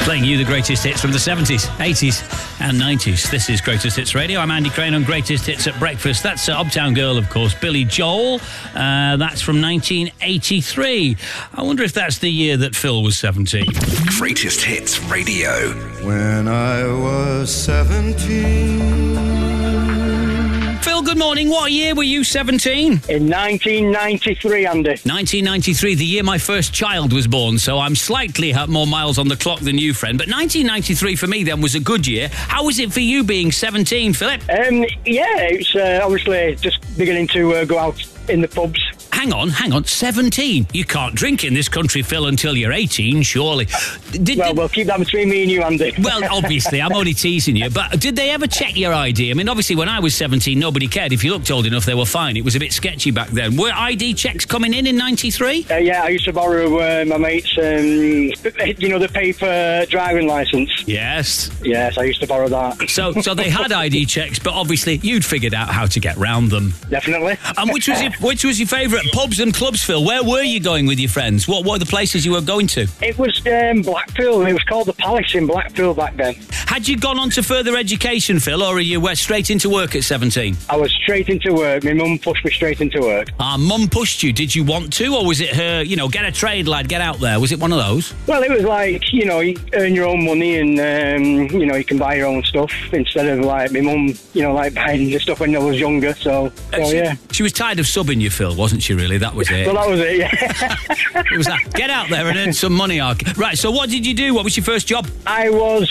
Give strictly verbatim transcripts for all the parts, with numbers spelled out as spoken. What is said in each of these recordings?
Playing you the greatest hits from the seventies, eighties and nineties. This is Greatest Hits Radio. I'm Andy Crane on Greatest Hits at Breakfast. That's uh, Uptown Girl, of course, Billy Joel. Uh, that's from nineteen eighty-three. I wonder if that's the year that Phil was seventeen. Greatest Hits Radio. When I was seventeen. Phil, good morning. What year were you seventeen? In nineteen ninety-three, Andy. nineteen ninety-three, the year my first child was born, so I'm slightly more miles on the clock than you, friend. But nineteen ninety-three for me then was a good year. How was it for you being seventeen, Philip? Um, yeah, it's uh, obviously just beginning to uh, go out in the pubs. Hang on, hang on, seventeen? You can't drink in this country, Phil, until you're eighteen, surely. Did, well, did, we'll keep that between me and you, Andy. Well, obviously, I'm only teasing you, but did they ever check your I D? I mean, obviously, when I was seventeen, nobody cared. If you looked old enough, they were fine. It was a bit sketchy back then. Were I D checks coming in in ninety-three? Uh, yeah, I used to borrow uh, my mate's, um, you know, the paper driving licence. Yes. Yes, I used to borrow that. So so they had I D checks, but obviously, you'd figured out how to get round them. Definitely. And which was your, which was your favourite pubs and clubs, Phil? Where were you going with your friends? What were the places you were going to? It was um, Blackpool. It was called the Palace in Blackpool back then. Had you gone on to further education, Phil, or are you went straight into work at seventeen? I was straight into work. My mum pushed me straight into work. Ah, mum pushed you. Did you want to, or was it her, you know, get a trade, lad, get out there? Was it one of those? Well, it was like, you know, you earn your own money and, um, you know, you can buy your own stuff instead of, like, my mum, you know, like, buying the stuff when I was younger, so, so she, yeah. She was tired of subbing you, Phil, wasn't she, really? That was it. Well, that was it, yeah. It was that, get out there and earn some money, Ark. Right, so what did you do? What was your first job? I was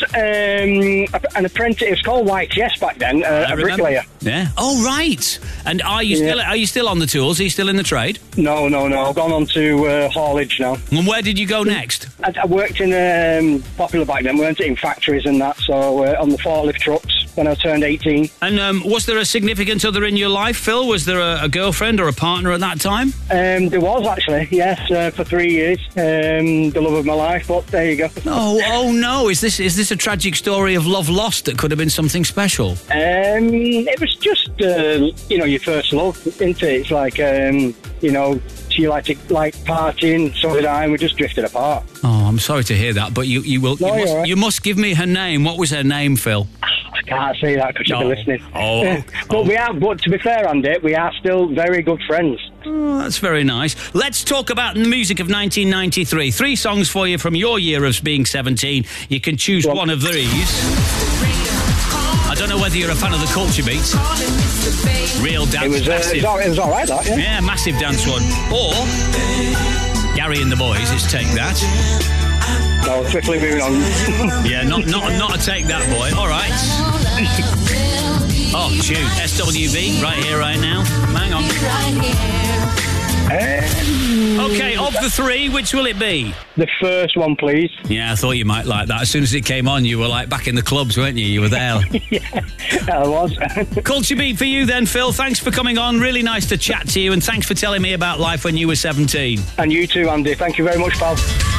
um, an apprentice. It was called Y T S back then, uh, a bricklayer. Yeah. Oh, right. And are you Yeah. still are you still on the tools? Are you still in the trade? No, no, no. I've gone on to uh, haulage now. And where did you go next? I, I worked in um, Popular back then, weren't it, in factories and that, so uh, on the forklift trucks when I turned eighteen. And um, was there a significant other in your life, Phil? Was there a, a girlfriend or a partner at that time? Um, there was, actually, yes, uh, for three years. Um, the love of my life, but there you go. Oh, oh no! Is this is this a tragic story of love lost that could have been something special? Um, it was just, uh, you know, your first love, isn't it? It's like, um, you know, she liked to like partying, so did I, and we just drifted apart. Oh, I'm sorry to hear that, but you you will No, you, you're must, right. you must give me her name. What was her name, Phil? I can't say that because No. you'll be listening. Oh, but oh. we are. But to be fair, Andy, we are still very good friends. Oh, that's very nice. Let's talk about the music of nineteen ninety-three. Three songs for you from your year of being seventeen. You can choose Well, one of these. I don't know whether you're a fan of the Culture Beat. Real dance. It was, uh, it massive. was, all, it was all right, that, yeah. Yeah, massive dance one. Or Gary and the Boys, it's Take That. No, swiftly moving on. Yeah, not not not a Take That boy. All right. Oh, shoot. S W V, right here, right now. Hang on. Okay, of the three, which will it be? The first one, please. Yeah, I thought you might like that. As soon as it came on, you were like back in the clubs, weren't you? You were there. Yeah, I was. Culture Beat for you then, Phil. Thanks for coming on. Really nice to chat to you, and thanks for telling me about life when you were seventeen. And you too, Andy. Thank you very much, pal.